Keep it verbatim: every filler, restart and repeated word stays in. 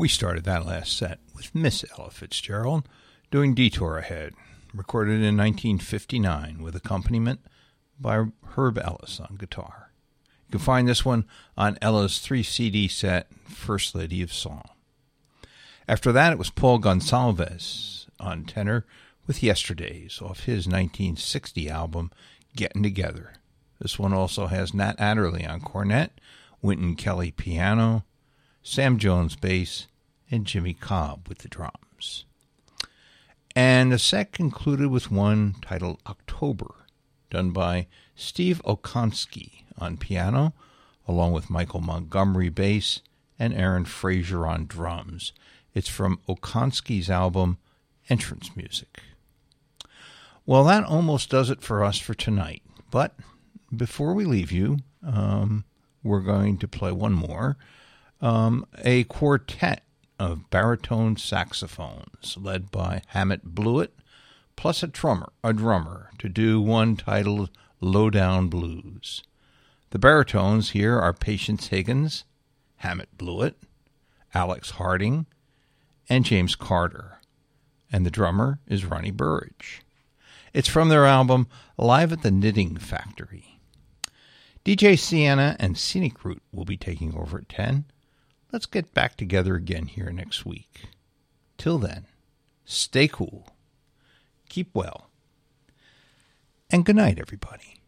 We started that last set with Miss Ella Fitzgerald doing Detour Ahead, recorded in nineteen fifty-nine with accompaniment by Herb Ellis on guitar. You can find this one on Ella's three C D set, First Lady of Song. After that, it was Paul Gonsalves on tenor with Yesterdays off his nineteen sixty album, Getting Together. This one also has Nat Adderley on cornet, Wynton Kelly piano, Sam Jones bass, and Jimmy Cobb with the drums. And the set concluded with one titled October, done by Steve Okonski on piano, along with Michael Montgomery bass and Aaron Frazier on drums. It's from Okonski's album Entrance Music. Well, that almost does it for us for tonight. But before we leave you, um, we're going to play one more. Um, a quartet of baritone saxophones led by Hammett Blewett, plus a drummer, a drummer to do one titled Lowdown Blues. The baritones here are Patience Higgins, Hammett Blewett, Alex Harding, and James Carter, and the drummer is Ronnie Burridge. It's from their album Live at the Knitting Factory. D J Sienna and Scenic Route will be taking over at ten. Let's get back together again here next week. Till then, stay cool, keep well, and good night, everybody.